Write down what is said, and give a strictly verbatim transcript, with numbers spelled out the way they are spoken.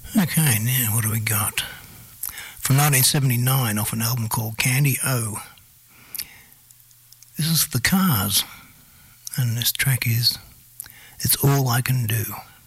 Okay, now what do we got? From nineteen seventy-nine, off an album called Candy O. This is The Cars, and this track is It's All I Can Do.